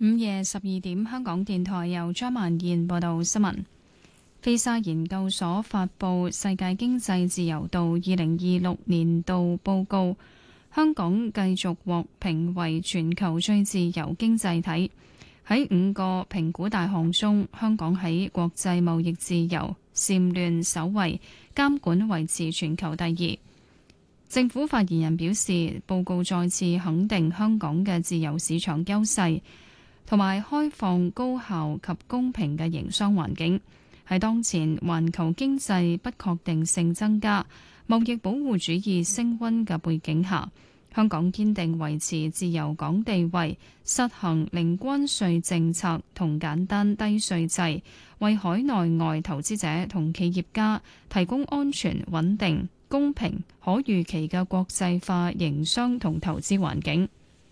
午夜12點，香港電台由張曼燕報道新聞。菲沙研究所發布《世界經濟自由度2026年度報告》，香港繼續獲評為全球最自由經濟體。喺5個評估大項中，香港喺國際貿易自由蟬聯首位，監管維持全球第二。政府發言人表示，報告再次肯定香港嘅自由市場優勢，同埋開放、高效及公平嘅營商環境。喺當前環球經濟不確定性增加、貿易保護主義升溫嘅背景下，香港堅定維持自由港地位，實行零關稅政策同簡單低稅制，為海內外投資者同企業家提供安全、穩定、公平、可預期嘅國際化營商同投資環境。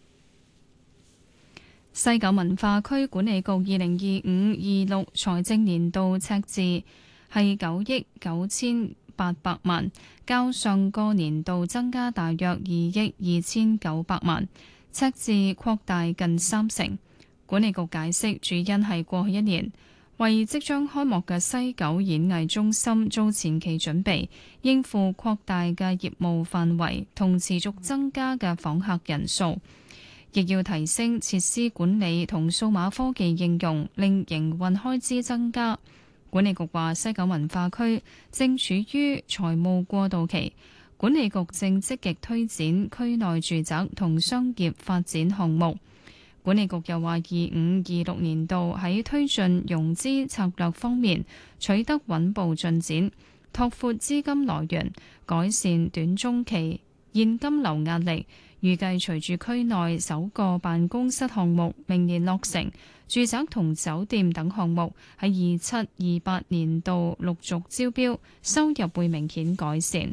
西九文化區管理局2025-26財政年度赤字係9億9800萬，較上個年度增加大約2億2900萬，赤字擴大近30%。管理局解釋，主因係過去一年為即將開幕嘅西九演藝中心做前期準備，應付擴大嘅業務範圍同持續增加嘅訪客人數。亦要提升設施管理同數碼科技應用，令營運開支增加。管理局話，西九文化區正處於財務過渡期，管理局正積極推展區內住宅同商業發展項目。管理局又話，25-26年度喺推進融資策略方面取得穩步進展，拓闊資金來源，改善短中期現金流壓力。預計隨住區內首個辦公室項目明年落成，住宅同酒店等項目喺27-28年度陸續招標，收入會明顯改善。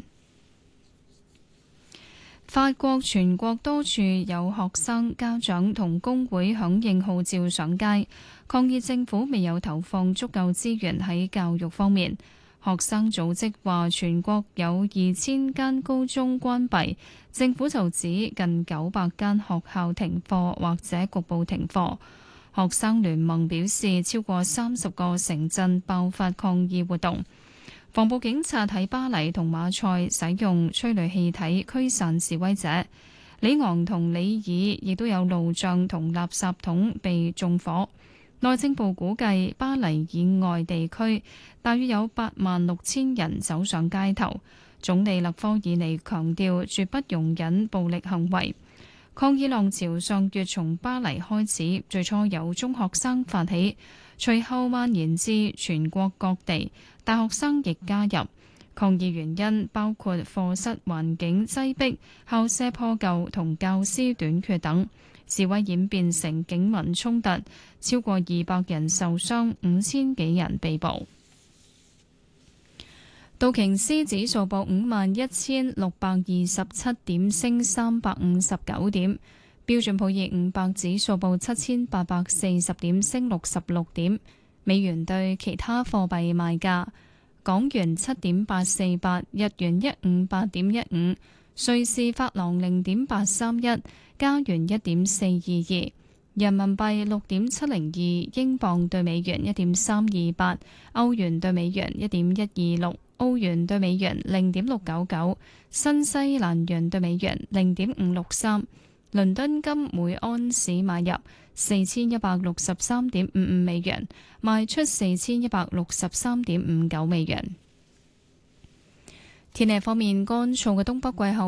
法國全國多處有學生、家長同工會響應號召上街，抗議政府未有投放足夠資源喺教育方面。學生組織話，全國有2000間高中關閉，政府就指近900間學校停課或者局部停課。學生聯盟表示，超過30個城鎮爆發抗議活動。防暴警察喺巴黎同馬賽使用催淚氣體驅散示威者，里昂同里爾亦都有路障同垃圾桶被縱火。內政部估計，巴黎以外地區大約有86000人走上街頭。總理勒科爾尼強調，絕不容忍暴力行為。抗議浪潮上月從巴黎開始，最初由中學生發起，隨後蔓延至全國各地，大學生亦加入。抗議原因包括課室環境擠迫、校舍破舊同教師短缺等。示威演變成警民衝突，超過200人受傷，5000幾人被捕。道瓊斯指數報51627點，升359點。標準普爾500指數報7840點，升66點。美元對其他貨幣賣價：港元7.848，日元158.15，瑞士法郎0.831，加元1.422，人民幣6.702，英鎊對美元1.328，歐元對美元1.126，澳元對美元0.699，新西蘭元對美元0.563。倫敦金每安士買入4163.55美元，賣出4163.59美元。天氣方面，乾燥嘅東北季候